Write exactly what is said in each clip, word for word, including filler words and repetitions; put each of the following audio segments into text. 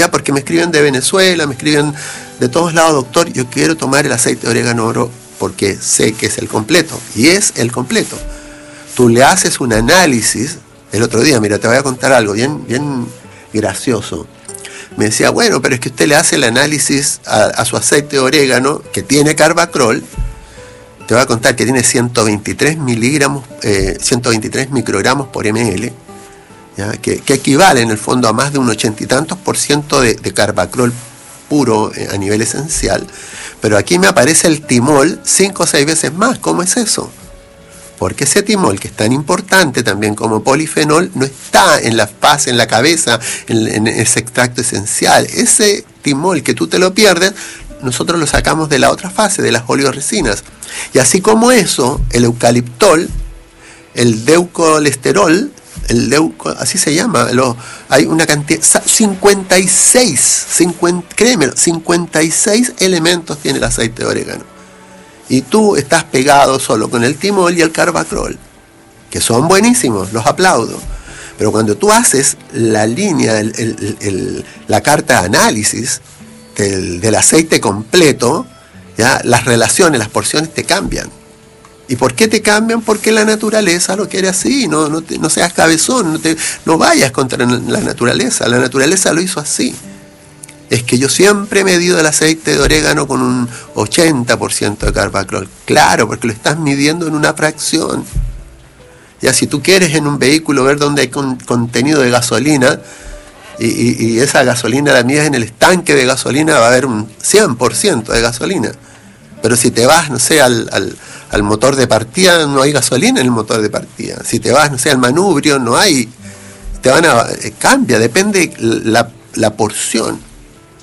porque me escriben de Venezuela, me escriben de todos lados, doctor, yo quiero tomar el aceite de orégano oro porque sé que es el completo, y es el completo. Tú le haces un análisis, el otro día, mira, te voy a contar algo bien, bien gracioso. Me decía, bueno, pero es que usted le hace el análisis a, a su aceite de orégano, que tiene Carbacrol, te voy a contar que tiene ciento veintitrés miligramos, eh, ciento veintitrés microgramos por ml, ¿ya? Que, que equivale en el fondo a más de un ochenta y tantos por ciento de, de Carbacrol puro eh, a nivel esencial, pero aquí me aparece el timol cinco o seis veces más. ¿Cómo es eso? Porque ese timol, que es tan importante también como polifenol, no está en la fase, en la cabeza, en, en ese extracto esencial. Ese timol que tú te lo pierdes, nosotros lo sacamos de la otra fase, de las oleoresinas. Y así como eso, el eucaliptol, el deucolesterol, el deuco, así se llama, lo, hay una cantidad, cincuenta y seis, cincuenta, créeme, cincuenta y seis elementos tiene el aceite de orégano. Y tú estás pegado solo con el timol y el Carbacrol, que son buenísimos, los aplaudo. Pero cuando tú haces la línea, el, el, el, la carta de análisis del, del aceite completo, ¿ya? Las relaciones, las porciones te cambian. ¿Y por qué te cambian? Porque la naturaleza lo quiere así. No, no, te, no seas cabezón, no, te, no vayas contra la naturaleza. La naturaleza lo hizo así. Es que yo siempre he medido el aceite de orégano con un ochenta por ciento de Carbacrol. Claro, porque lo estás midiendo en una fracción. Ya, si tú quieres en un vehículo ver dónde hay con, contenido de gasolina, y, y, y esa gasolina la mides en el estanque de gasolina, va a haber un cien por ciento de gasolina. Pero si te vas, no sé, al, al, al motor de partida, no hay gasolina en el motor de partida. Si te vas, no sé, al manubrio, no hay. Te van a... Eh, cambia, depende la, la porción.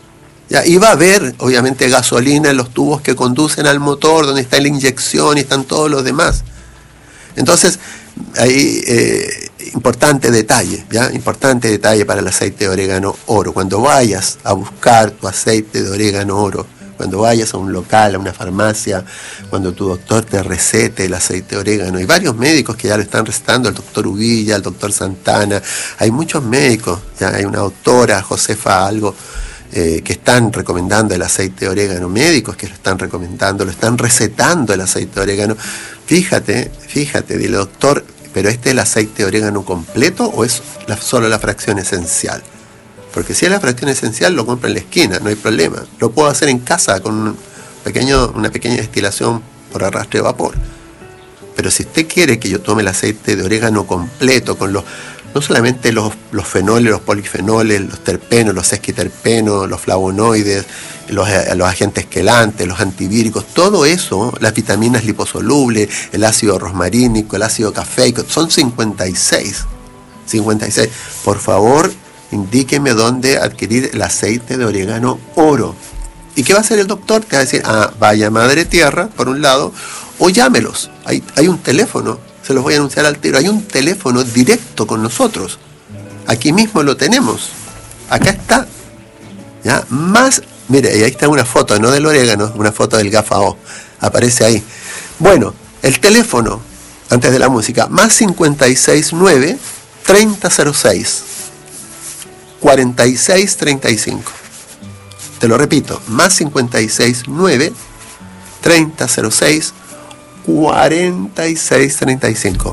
Ya, y va a haber, obviamente, gasolina en los tubos que conducen al motor, donde está la inyección y están todos los demás. Entonces, ahí, eh, importante detalle, ¿ya? Importante detalle para el aceite de orégano oro. Cuando vayas a buscar tu aceite de orégano oro, cuando vayas a un local, a una farmacia, cuando tu doctor te recete el aceite de orégano, hay varios médicos que ya lo están recetando, el doctor Uvilla, el doctor Santana, hay muchos médicos, ya hay una doctora, Josefa algo, Eh, que están recomendando el aceite de orégano, médicos que lo están recomendando, lo están recetando el aceite de orégano. Fíjate, fíjate, dile, doctor, ¿pero este es el aceite de orégano completo o es la, solo la fracción esencial? Porque si es la fracción esencial, lo compro en la esquina, no hay problema. Lo puedo hacer en casa con un pequeño, una pequeña destilación por arrastre de vapor. Pero si usted quiere que yo tome el aceite de orégano completo, con los no solamente los, los fenoles, los polifenoles, los terpenos, los sesquiterpenos, los flavonoides, los, los agentes quelantes, los antivíricos, todo eso, las vitaminas liposolubles, el ácido rosmarínico, el ácido cafeico, son cincuenta y seis. cincuenta y seis. Por favor, indíqueme dónde adquirir el aceite de orégano oro. ¿Y qué va a hacer el doctor? Te va a decir, ah, vaya Madre Tierra, por un lado, o llámelos. Hay, hay un teléfono. Se los voy a anunciar al tiro. Hay un teléfono directo con nosotros. Aquí mismo lo tenemos. Acá está. ¿Ya? Más, mire, y ahí está una foto, no del orégano, una foto del Gafao. Aparece ahí. Bueno, el teléfono, antes de la música, más cincuenta y seis nueve, treinta cero seis, cuarenta y seis treinta y cinco. Te lo repito, más cincuenta y seis nueve, treinta cero seis, cuarenta y seis treinta y cinco.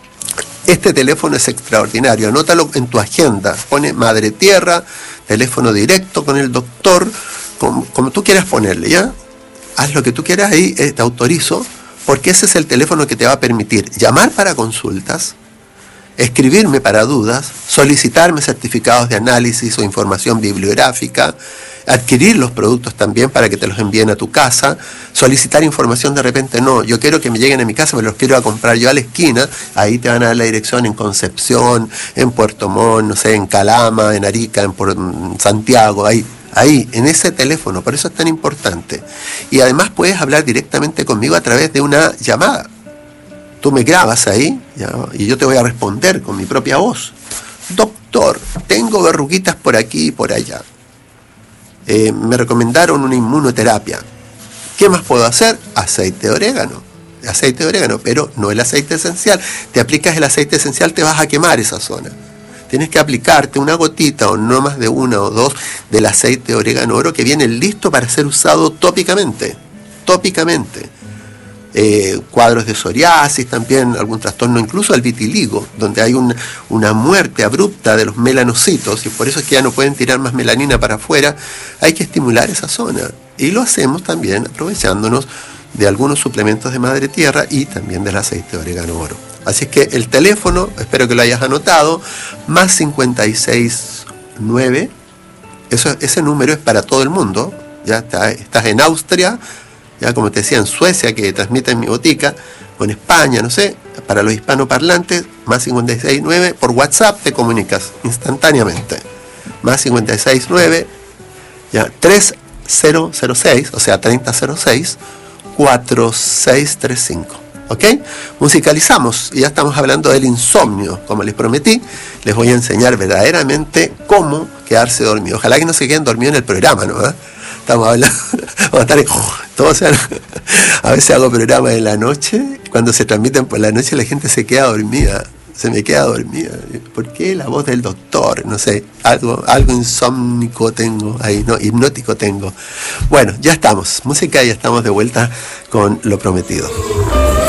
Este teléfono es extraordinario, anótalo en tu agenda, pone Madre Tierra, teléfono directo con el doctor, como, como tú quieras ponerle, ¿ya? Haz lo que tú quieras ahí, eh, te autorizo, porque ese es el teléfono que te va a permitir llamar para consultas, escribirme para dudas, solicitarme certificados de análisis o información bibliográfica, adquirir los productos también para que te los envíen a tu casa, solicitar información de repente, no, yo quiero que me lleguen a mi casa, pero los quiero a comprar yo a la esquina, ahí te van a dar la dirección en Concepción, en Puerto Montt, no sé, en Calama, en Arica, en, en Santiago, ahí, ahí, en ese teléfono, por eso es tan importante. Y además puedes hablar directamente conmigo a través de una llamada. Tú me grabas ahí, ¿ya? Y yo te voy a responder con mi propia voz. Doctor, tengo verruguitas por aquí y por allá. Eh, me recomendaron una inmunoterapia. ¿Qué más puedo hacer? Aceite de orégano. Aceite de orégano, pero no el aceite esencial. Te aplicas el aceite esencial, te vas a quemar esa zona. Tienes que aplicarte una gotita o no más de una o dos del aceite de orégano oro que viene listo para ser usado tópicamente. Tópicamente. Eh, cuadros de psoriasis también, algún trastorno, incluso al vitiligo, donde hay un, una muerte abrupta de los melanocitos y por eso es que ya no pueden tirar más melanina para afuera. Hay que estimular esa zona y lo hacemos también aprovechándonos de algunos suplementos de madre tierra y también del aceite de orégano oro. Así es que el teléfono, espero que lo hayas anotado, más cincuenta y seis nueve, eso, ese número es para todo el mundo, ya está, estás en Austria, ya como te decía, en Suecia, que transmite en mi botica, o en España, no sé, para los hispanoparlantes, más cincuenta y seis nueve, por WhatsApp te comunicas instantáneamente, más cincuenta y seis nueve, ya, tres cero cero seis, o sea, treinta cero seis, cuatro seis tres cinco. ¿Ok? Musicalizamos y ya estamos hablando del insomnio. Como les prometí, les voy a enseñar verdaderamente cómo quedarse dormido. Ojalá que no se queden dormidos en el programa, ¿no? ¿Eh? Estamos hablando, vamos a estar en, todos, o sea, a veces hago programas en la noche, cuando se transmiten por la noche la gente se queda dormida, se me queda dormida. ¿Por qué? La voz del doctor, no sé, algo, algo insómnico tengo ahí, no, hipnótico tengo. Bueno, ya estamos, música, ya estamos de vuelta con lo prometido.